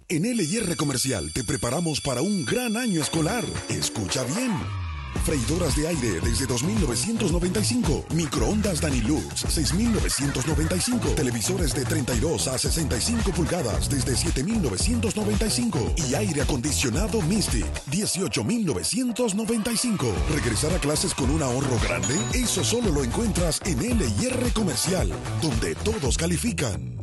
En LIR Comercial te preparamos para un gran año escolar. Escucha bien. Freidoras de aire desde 2.995. Microondas Danilux 6.995. Televisores de 32 a 65 pulgadas desde 7.995. Y aire acondicionado Mystic 18.995. ¿Regresar a clases con un ahorro grande? Eso solo lo encuentras en LIR Comercial, donde todos califican.